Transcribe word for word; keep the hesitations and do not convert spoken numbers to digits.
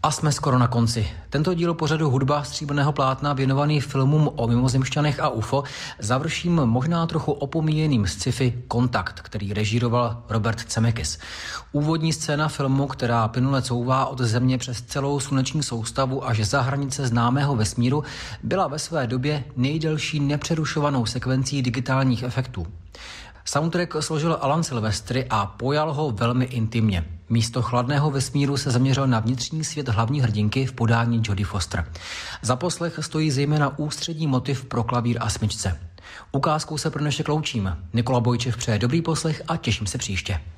A jsme skoro na konci. Tento díl pořadu Hudba stříbrného plátna věnovaný filmům o mimozemšťanech a U F O završím možná trochu opomíjeným sci-fi Kontakt, který režíroval Robert Zemeckis. Úvodní scéna filmu, která plynule couvá od Země přes celou sluneční soustavu až za hranice známého vesmíru, byla ve své době nejdelší nepřerušovanou sekvencí digitálních efektů. Soundtrack složil Alan Silvestri a pojal ho velmi intimně. Místo chladného vesmíru se zaměřil na vnitřní svět hlavní hrdinky v podání Jodie Foster. Za poslech stojí zejména ústřední motiv pro klavír a smyčce. Ukázkou se pro dnešek loučím. Nikola Bojčev přeje dobrý poslech a těším se příště.